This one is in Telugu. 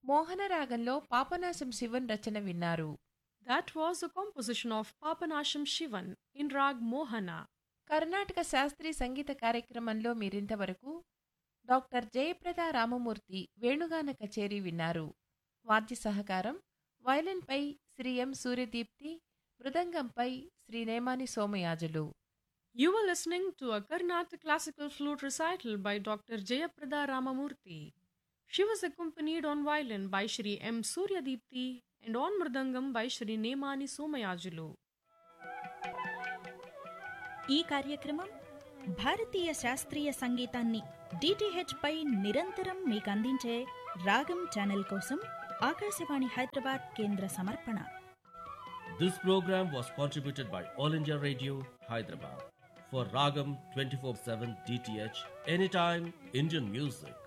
మోహనరాగంలో పాపనాశం శివన్ రచన విన్నారు. That was a composition of Papanasham Shivan in Rag Mohana. Karnataka శాస్త్రీయ సంగీత కార్యక్రమంలో మీరింతవరకు డాక్టర్ జయప్రద రామమూర్తి వేణుగాన కచేరీ విన్నారు. వాద్య సహకారం వయలిన్పై శ్రీ ఎం Suryadeepti, మృదంగంపై Shri Nemani Somayajulu. You were listening to a Carnatic classical flute recital by Dr. Jayaprada Ramamurthy. She was accompanied on violin by Shri M. Suryadipti and on mridangam by Shri Nemani Somayajulu. ఈ కార్యక్రమం భారతీయ శాస్త్రీయ సంగీతాన్ని డిటిహెచ్ పై నిరంతరం మీకు అందించే రాగం ఛానల్ కోసం ఆకాశవాణి హైదరాబాద్ కేంద్ర సమర్పణ. This program was contributed by All India Radio, Hyderabad. For Ragam 24/7 DTH, anytime Indian music.